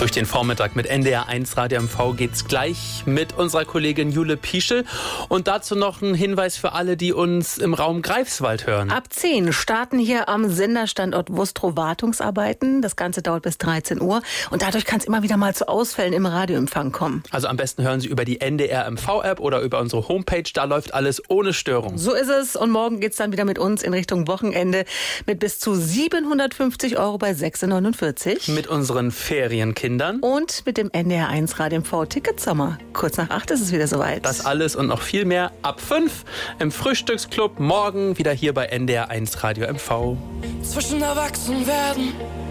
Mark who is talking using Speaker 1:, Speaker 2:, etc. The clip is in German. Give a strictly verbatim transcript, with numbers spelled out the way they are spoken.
Speaker 1: Durch den Vormittag mit N D R eins Radio M V geht's gleich mit unserer Kollegin Jule Pieschel. Und dazu noch ein Hinweis für alle, die uns im Raum Greifswald hören.
Speaker 2: Ab zehn starten hier am Senderstandort Wustrow Wartungsarbeiten. Das Ganze dauert bis dreizehn Uhr. Und dadurch kann es immer wieder mal zu Ausfällen im Radioempfang kommen.
Speaker 1: Also am besten hören Sie über die N D R M V-App oder über unsere Homepage. Da läuft alles ohne Störung.
Speaker 2: So ist es. Und morgen geht's dann wieder mit uns in Richtung Wochenende mit bis zu siebenhundertfünfzig Euro bei sechs neunundvierzig.
Speaker 1: Mit unseren Ferienkindern.
Speaker 2: Und mit dem N D R eins Radio M V Ticketsommer. Kurz nach acht ist es wieder soweit.
Speaker 1: Das alles und noch viel mehr ab fünf im Frühstücksclub. Morgen wieder hier bei N D R eins Radio M V.
Speaker 3: Zwischen Erwachsenwerden